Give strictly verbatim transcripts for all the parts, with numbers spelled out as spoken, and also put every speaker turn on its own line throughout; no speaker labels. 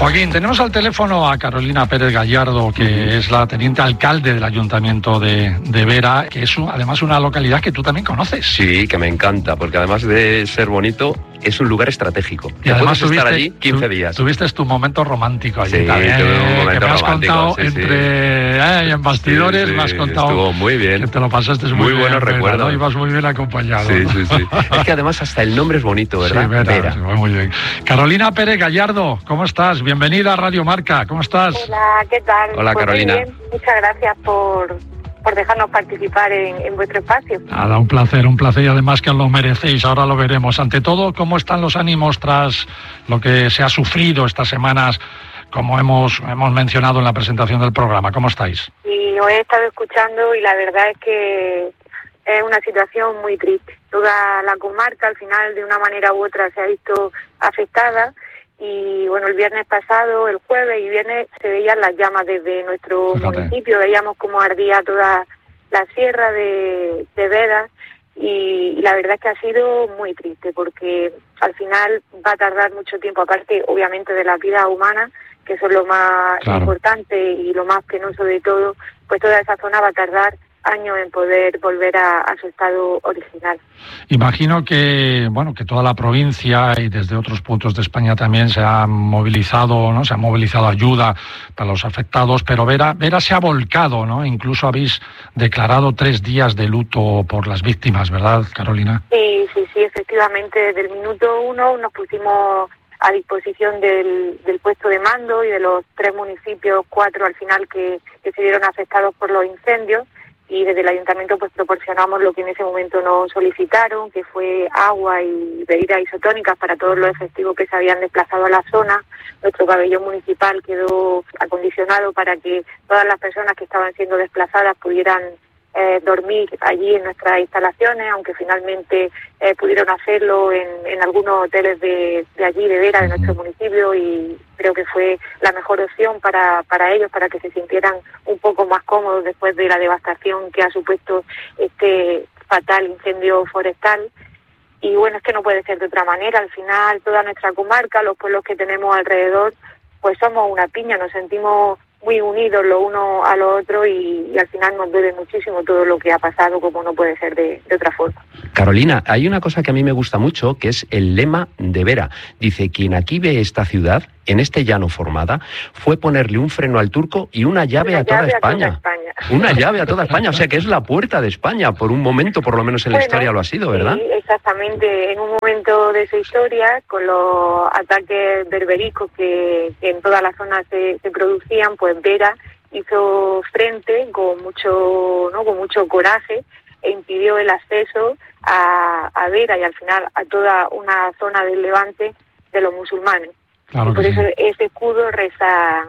Joaquín, tenemos al teléfono a Carolina Pérez Gallardo, que uh-huh. es la teniente alcalde del Ayuntamiento de, de Vera, que es un, además una localidad que tú también conoces.
Sí, que me encanta, porque además de ser bonito, es un lugar estratégico.
Y además
puedes
tuviste,
estar allí quince
tu,
días.
Tuviste tu momento romántico allí
sí,
también.
Tuve un momento
que me has
romántico,
contado
sí,
entre
sí.
Eh, en bastidores,
sí, sí,
me has contado.
Estuvo muy bien.
Que te lo pasaste muy,
muy
bien. Muy
buenos recuerdos.
¿No? Ibas muy bien acompañado.
Sí,
¿no?
sí, sí. Es que además hasta el nombre es bonito, ¿verdad?
Sí, Vera,
Vera.
Sí, muy bien. Carolina Pérez Gallardo, ¿cómo estás? Bienvenida a Radio Marca, ¿cómo estás?
Hola, ¿qué tal?
Hola,
pues
Carolina.
Muy bien. Muchas gracias por, por dejarnos participar en, en vuestro espacio.
Nada, un placer, un placer y además que os lo merecéis, ahora lo veremos. Ante todo, ¿cómo están los ánimos tras lo que se ha sufrido estas semanas, como hemos, hemos mencionado en la presentación del programa? ¿Cómo estáis?
Y os he estado escuchando y la verdad es que es una situación muy triste. Toda la comarca, al final, de una manera u otra, se ha visto afectada. Y bueno, el viernes pasado, el jueves y viernes, se veían las llamas desde nuestro Fíjate. municipio. Veíamos cómo ardía toda la sierra de, de Vera. Y, y la verdad es que ha sido muy triste, porque al final va a tardar mucho tiempo, aparte, obviamente, de la vida humana, que eso es lo más claro. importante y lo más penoso de todo, pues toda esa zona va a tardar años en poder volver a, a su estado original.
Imagino que bueno que toda la provincia y desde otros puntos de España también se ha movilizado, ¿no? Se ha movilizado ayuda para los afectados, pero Vera, Vera se ha volcado, ¿no? Incluso habéis declarado tres días de luto por las víctimas, ¿verdad, Carolina?
Sí, sí, sí, efectivamente, desde el minuto uno nos pusimos a disposición del, del puesto de mando y de los tres municipios, cuatro al final que, que se vieron afectados por los incendios. Y desde el ayuntamiento pues proporcionamos lo que en ese momento nos solicitaron, que fue agua y bebidas isotónicas para todos los efectivos que se habían desplazado a la zona. Nuestro pabellón municipal quedó acondicionado para que todas las personas que estaban siendo desplazadas pudieran eh, dormir allí en nuestras instalaciones, aunque finalmente eh, pudieron hacerlo en, en algunos hoteles de, de allí, de Vera, de nuestro municipio, y creo que fue la mejor opción para, para ellos, para que se sintieran un poco más cómodos después de la devastación que ha supuesto este fatal incendio forestal. Y bueno, es que no puede ser de otra manera. Al final, toda nuestra comarca, los pueblos que tenemos alrededor, pues somos una piña, nos sentimos muy unidos los unos a los otros y, y al final nos duele muchísimo todo lo que ha pasado, como no puede ser de, de otra forma.
Carolina, hay una cosa que a mí me gusta mucho, que es el lema de Vera. Dice, quien aquí ve esta ciudad, en este llano formada, fue ponerle un freno al turco y una llave,
una
a, toda
llave
España.
a toda España.
Una llave a toda España, o sea que es la puerta de España, por un momento, por lo menos en la
bueno,
historia lo ha sido, ¿verdad?
Sí, exactamente, en un momento de su historia, con los ataques berbericos que, que en toda la zona se, se producían, pues Vera hizo frente con mucho, ¿no? con mucho coraje e impidió el acceso a, a Vera y al final a toda una zona del Levante de los musulmanes.
Claro
y por
que
eso
sí.
ese escudo reza,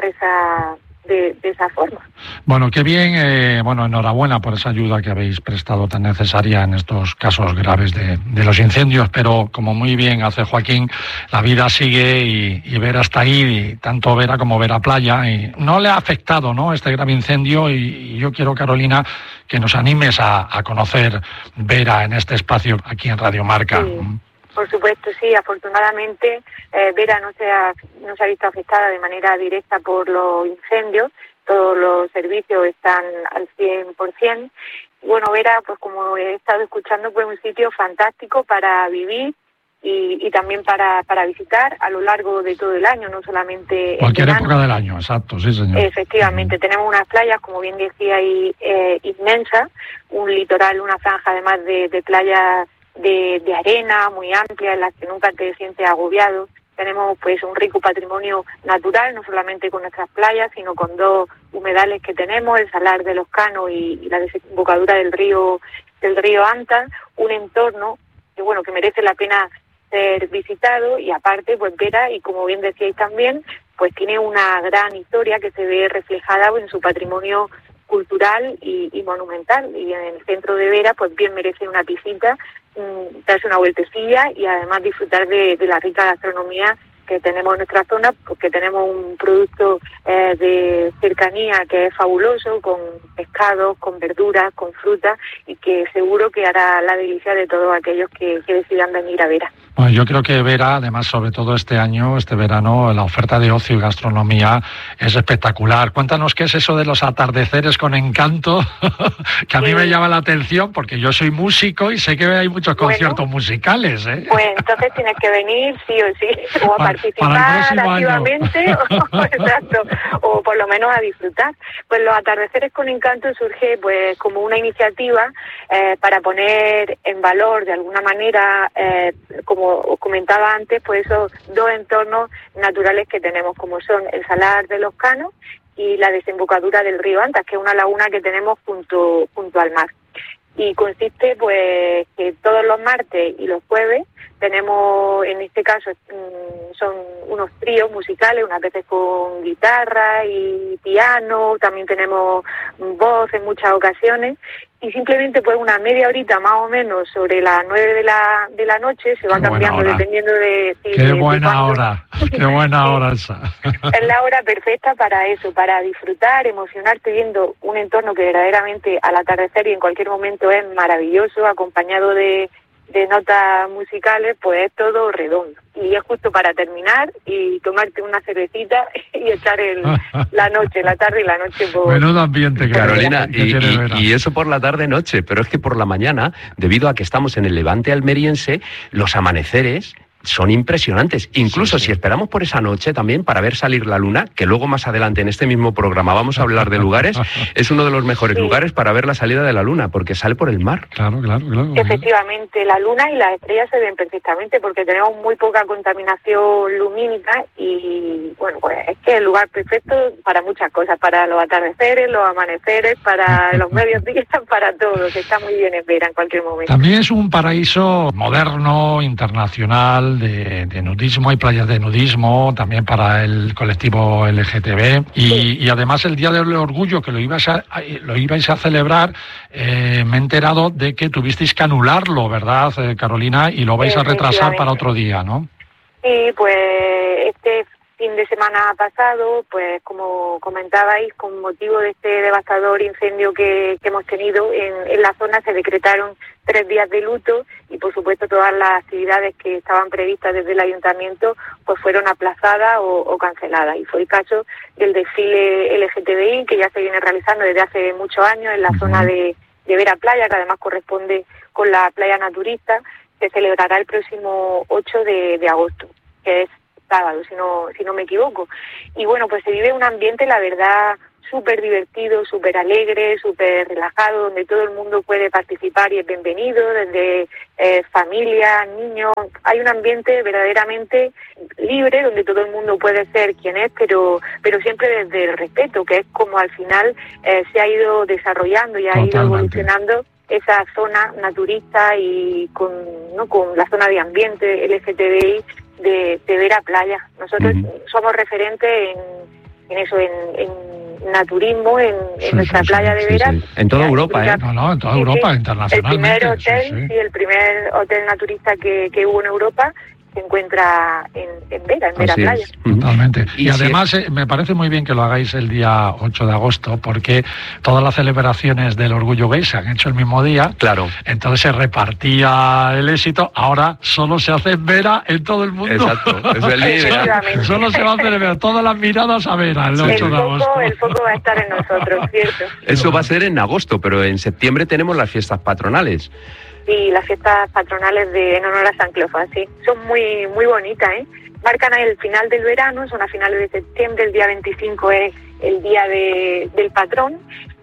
reza de, de esa forma.
Bueno, qué bien, eh, bueno, enhorabuena por esa ayuda que habéis prestado tan necesaria en estos casos graves de, de los incendios, pero como muy bien hace Joaquín, la vida sigue y, y Vera está ahí, y tanto Vera como Vera Playa, y no le ha afectado, ¿no?, este grave incendio, y, y yo quiero, Carolina, que nos animes a, a conocer Vera en este espacio aquí en Radio Marca.
Sí. Por supuesto, sí. Afortunadamente, eh, Vera no se, ha, no se ha visto afectada de manera directa por los incendios. Todos los servicios están al cien por ciento. Bueno, Vera, pues como he estado escuchando, pues un sitio fantástico para vivir y, y también para, para visitar a lo largo de todo el año, no solamente
cualquier
en verano.
época del año, exacto, sí, señor.
Efectivamente, uh-huh. Tenemos unas playas, como bien decía, ahí, eh, inmensas, un litoral, una franja además de, de playas De, de arena muy amplia en las que nunca te sientes agobiado. Tenemos pues un rico patrimonio natural, no solamente con nuestras playas, sino con dos humedales que tenemos, el Salar de los Canos y, y la desembocadura del río del río Anta, un entorno que bueno que merece la pena ser visitado, y aparte pues Vera, y como bien decíais también, pues tiene una gran historia que se ve reflejada en su patrimonio cultural y, y monumental, y en el centro de Vera pues bien merece una visita, darse una vueltecilla y además disfrutar de, de la rica gastronomía que tenemos en nuestra zona, porque tenemos un producto eh, de cercanía que es fabuloso, con pescados, con verduras, con frutas, y que seguro que hará la delicia de todos aquellos que, que decidan venir a Vera.
Bueno, yo creo que Vera, además, sobre todo este año, este verano, la oferta de ocio y gastronomía es espectacular. Cuéntanos qué es eso de los atardeceres con encanto, que a mí sí. me llama la atención, porque yo soy músico y sé que hay muchos bueno, conciertos musicales, ¿eh?
Pues entonces tienes que venir sí o sí, o a para, participar para activamente, o, exacto, o por lo menos a disfrutar. Pues los atardeceres con encanto surge pues como una iniciativa eh, para poner en valor de alguna manera, eh, como os comentaba antes, pues esos dos entornos naturales que tenemos, como son el Salar de los Canos y la desembocadura del río Antas, que es una laguna que tenemos junto junto al mar. Y consiste pues que todos los martes y los jueves tenemos, en este caso son unos tríos musicales, unas veces con guitarra y piano, también tenemos voz en muchas ocasiones, y simplemente pues una media horita más o menos sobre las nueve de la de la noche se va
qué
cambiando dependiendo de... Si,
qué
de,
buena
de
hora, qué buena hora esa.
Es la hora perfecta para eso, para disfrutar, emocionarte viendo un entorno que verdaderamente al atardecer y en cualquier momento es maravilloso, acompañado de, de notas musicales, pues es todo redondo. Y es justo para terminar y tomarte una cervecita y echar el, la noche, la tarde y la noche por...
Menudo ambiente,
Carolina, y, y, y eso por la tarde-noche, pero es que por la mañana, debido a que estamos en el Levante almeriense, los amaneceres son impresionantes. Incluso sí, sí. si esperamos por esa noche también para ver salir la luna, que luego más adelante en este mismo programa vamos a hablar de lugares, es uno de los mejores sí. lugares para ver la salida de la luna, porque sale por el mar.
Claro, claro, claro.
Efectivamente, la luna y las estrellas se ven perfectamente porque tenemos muy poca contaminación lumínica y, bueno, pues es que es el lugar perfecto para muchas cosas, para los atardeceres, los amaneceres, para los medios días, para todo, que está muy bien en Vera en cualquier momento.
También es un paraíso moderno, internacional, De, de nudismo, hay playas de nudismo también para el colectivo L G T B y, sí. y además el Día del Orgullo que lo ibais a, lo ibais a celebrar, eh, me he enterado de que tuvisteis que anularlo, ¿verdad, eh, Carolina? Y lo vais a retrasar para otro día, ¿no?
Sí, pues este fin de semana pasado, pues como comentabais, con motivo de este devastador incendio que, que hemos tenido en, en la zona, se decretaron tres días de luto y por supuesto todas las actividades que estaban previstas desde el ayuntamiento pues fueron aplazadas o, o canceladas, y fue el caso del desfile L G T B I que ya se viene realizando desde hace muchos años en la uh-huh. zona de, de Vera Playa, que además corresponde con la playa naturista, que celebrará el próximo ocho de agosto, que es sábado, si no, si no me equivoco. Y bueno, pues se vive un ambiente, la verdad, súper divertido, súper alegre, súper relajado, donde todo el mundo puede participar y es bienvenido, desde eh, familia, niños. Hay un ambiente verdaderamente libre, donde todo el mundo puede ser quien es, pero pero siempre desde el respeto, que es como al final eh, se ha ido desarrollando y ha Totalmente. ido evolucionando esa zona naturista y con, ¿no? con la zona de ambiente L G T B I de, de Vera Playa. Nosotros uh-huh. somos referentes en, en eso, en, en naturismo, en, en sí, nuestra sí, playa sí, de Vera.
Sí, sí. En toda Europa, ¿eh?
No, no, en toda sí, Europa, sí. internacionalmente.
El primer hotel, sí, sí. sí, el primer hotel naturista que, que hubo en Europa se encuentra en, en Vera, en Vera Así Playa.
Es. Totalmente. Y, y además si es... eh, me parece muy bien que lo hagáis el día ocho de agosto, porque todas las celebraciones del Orgullo Gay se han hecho el mismo día.
Claro.
Entonces se repartía el éxito. Ahora solo se hace en Vera en todo el mundo.
Exacto. Es el día.
Solo se va a hacer en Vera. Todas las miradas a Vera el ocho de agosto.
El foco va a estar en nosotros, ¿cierto?
Eso va a ser en agosto, pero en septiembre tenemos las fiestas patronales.
Sí, las fiestas patronales de en honor a San Cleofás, sí. Son muy muy bonitas, ¿eh? Marcan el final del verano, son a finales de septiembre, el día veinticinco es el día de, del patrón,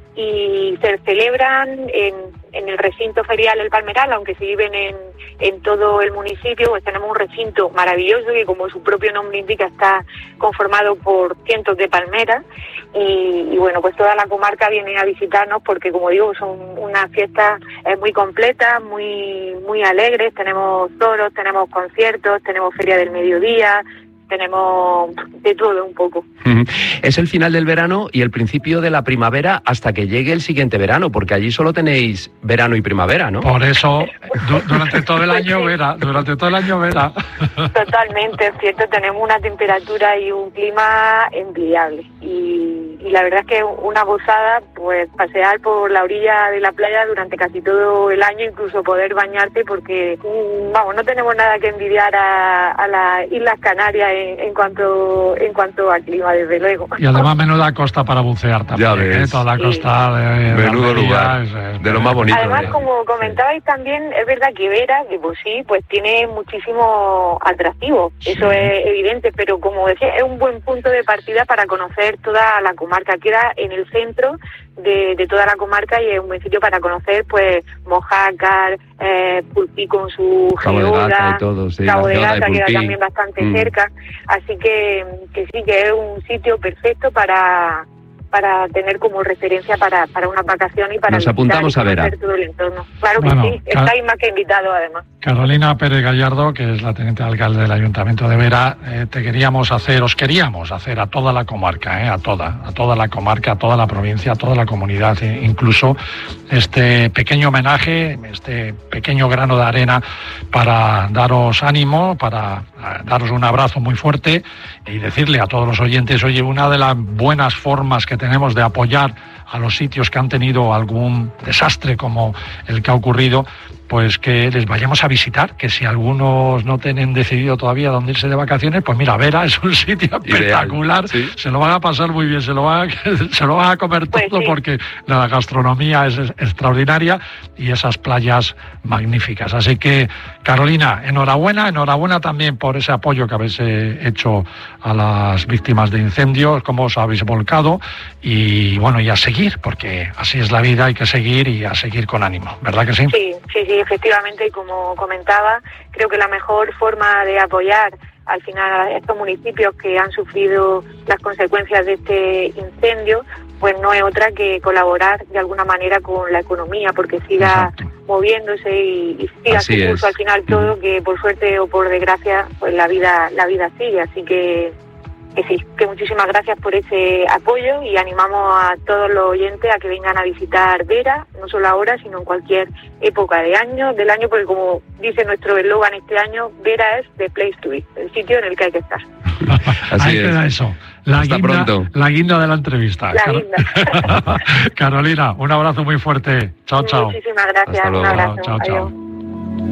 y se celebran en, en el recinto ferial El Palmeral, aunque se viven en, en todo el municipio, pues tenemos un recinto maravilloso que, como su propio nombre indica, está conformado por cientos de palmeras y, y bueno, pues toda la comarca viene a visitarnos porque, como digo, son unas fiestas eh, muy completas, muy muy alegres. Tenemos toros, tenemos conciertos, tenemos feria del mediodía, tenemos de todo un poco.
Es el final del verano y el principio de la primavera hasta que llegue el siguiente verano, porque allí solo tenéis verano y primavera, ¿no?
Por eso, du- durante todo el año vera, durante todo el año vera.
Totalmente, es cierto, tenemos una temperatura y un clima envidiable. Y, y la verdad es que una gozada, pues pasear por la orilla de la playa durante casi todo el año, incluso poder bañarte, porque, vamos, no tenemos nada que envidiar a, a las Islas Canarias en, en cuanto en cuanto al clima, desde luego.
Y además menuda costa para bucear también,
ya ves.
¿eh? Toda la
Sí.
costa de,
Menudo
de
lugar,
es, es,
de lo más bonito.
Además,
ya.
como comentabais también, es verdad que Vera, de por sí, pues tiene muchísimo atractivo,
Sí.
eso es evidente, pero como decía, es un buen punto de partida para conocer toda la comarca. Queda en el centro de, de toda la comarca y es un buen sitio para conocer, pues, Mojácar, eh, Pulpí con su
Cabo de Gata
geoda,
y todo, sí,
Cabo
la
de
geoda de
Gata queda
Pulpí.
también bastante
Mm.
cerca, así que, que sí, que es un sitio perfecto para para tener como referencia para, para una vacación y para
Nos
visitar
apuntamos
y
a Vera.
conocer todo el entorno. Claro
Bueno,
que sí,
ca-
estáis más que invitados además.
Carolina Pérez Gallardo, que es la teniente alcalde del Ayuntamiento de Vera, eh, te queríamos hacer, os queríamos hacer a toda la comarca, eh, a toda, a toda la comarca, a toda la provincia, a toda la comunidad, eh, incluso este pequeño homenaje, este pequeño grano de arena para daros ánimo, para eh, daros un abrazo muy fuerte y decirle a todos los oyentes, oye, una de las buenas formas que tenemos de apoyar a los sitios que han tenido algún desastre como el que ha ocurrido, pues que les vayamos a visitar, que si algunos no tienen decidido todavía dónde irse de vacaciones, pues mira, Vera es un sitio espectacular,
Ideal, sí.
Se lo van a pasar muy bien, se lo van a, se lo van a comer
Pues
todo
sí.
porque la gastronomía es, es extraordinaria y esas playas magníficas. Así que, Carolina, enhorabuena, enhorabuena también por ese apoyo que habéis eh, hecho a las víctimas de incendios, cómo os habéis volcado y bueno, y a seguir, porque así es la vida, hay que seguir y a seguir con ánimo, ¿verdad que sí?
Sí, sí, sí, efectivamente, y como comentaba, creo que la mejor forma de apoyar al final a estos municipios que han sufrido las consecuencias de este incendio, pues no es otra que colaborar de alguna manera con la economía, porque siga
Exacto.
moviéndose y, y siga
Así
su curso
es.
al final todo,
Mm.
que por suerte o por desgracia, pues la vida, la vida sigue, así que que sí, que muchísimas gracias por ese apoyo y animamos a todos los oyentes a que vengan a visitar Vera, no solo ahora, sino en cualquier época de año, del año, porque como dice nuestro eslogan este año, Vera es the place to be, el sitio en el que hay que estar.
Así
Ahí
es.
queda eso. La
Hasta
guinda,
pronto.
La guinda de la entrevista.
La
Car-
guinda.
Carolina, un abrazo muy fuerte. Chao, chao.
Muchísimas gracias,
Hasta
un
luego.
abrazo.
Chao, chao.
Adiós.